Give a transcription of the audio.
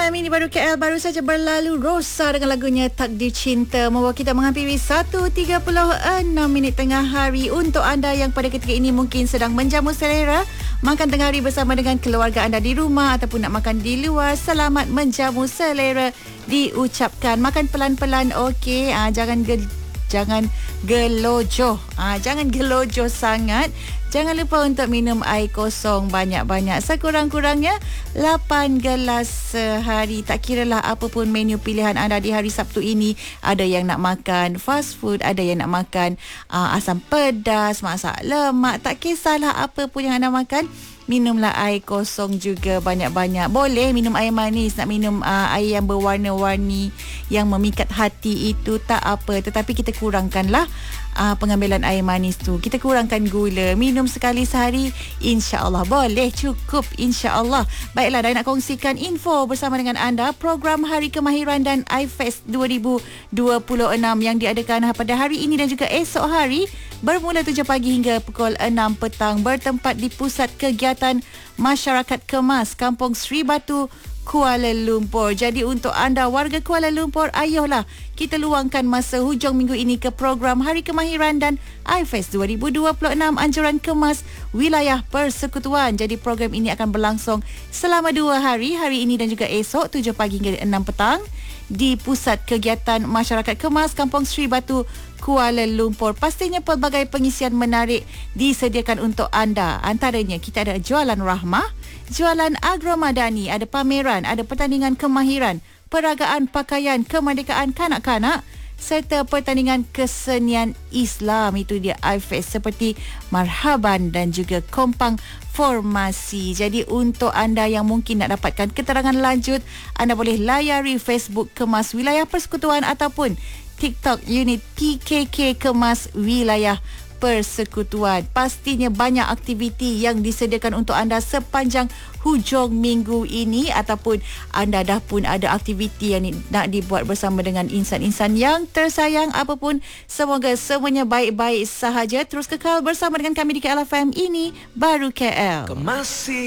FM ini baru KL baru saja berlalu. Rosa dengan lagunya Takdir Cinta membawa kita menghampiri 1.36 minit tengah hari. Untuk anda yang pada ketika ini mungkin sedang menjamu selera makan tengah hari bersama dengan keluarga anda di rumah ataupun nak makan di luar, selamat menjamu selera diucapkan. Makan pelan-pelan, okey. Jangan gelojoh. Jangan gelojoh sangat. Jangan lupa untuk minum air kosong banyak-banyak. Sekurang-kurangnya 8 gelas sehari. Tak kiralah apa pun menu pilihan anda di hari Sabtu ini. Ada yang nak makan fast food, ada yang nak makan asam pedas, masak lemak. Tak kisahlah apa pun yang anda makan. Minumlah air kosong juga banyak-banyak. Boleh minum air manis, nak minum air yang berwarna-warni, yang memikat hati itu tak apa. Tetapi kita kurangkanlah pengambilan air manis tu. Kita kurangkan gula. Minum sekali sehari, insya-Allah boleh, cukup insya-Allah. Baiklah, dah nak kongsikan info bersama dengan anda. Program Hari Kemahiran dan iFest 2026 yang diadakan pada hari ini dan juga esok hari bermula 7 pagi hingga pukul 6 petang, bertempat di Pusat Kegiatan Masyarakat Kemas, Kampung Sri Batu, Kuala Lumpur. Jadi untuk anda warga Kuala Lumpur, ayolah kita luangkan masa hujung minggu ini ke program Hari Kemahiran dan iFest 2026 Anjuran Kemas Wilayah Persekutuan. Jadi program ini akan berlangsung selama 2 hari, hari ini dan juga esok 7 pagi hingga 6 petang di Pusat Kegiatan Masyarakat Kemas, Kampung Sri Batu, Kuala Lumpur. Pastinya pelbagai pengisian menarik disediakan untuk anda. Antaranya kita ada jualan rahmah, jualan agromadani, ada pameran, ada pertandingan kemahiran, peragaan pakaian kemerdekaan kanak-kanak serta pertandingan kesenian Islam. Itu dia iFest seperti marhaban dan juga kompang formasi. Jadi untuk anda yang mungkin nak dapatkan keterangan lanjut, anda boleh layari Facebook Kemas Wilayah Persekutuan ataupun TikTok unit PKK Kemas Wilayah Persekutuan. Pastinya banyak aktiviti yang disediakan untuk anda sepanjang hujung minggu ini, ataupun anda dah pun ada aktiviti yang nak dibuat bersama dengan insan-insan yang tersayang. Apapun, semoga semuanya baik-baik sahaja. Terus kekal bersama dengan kami di KL FM. Ini baru KL.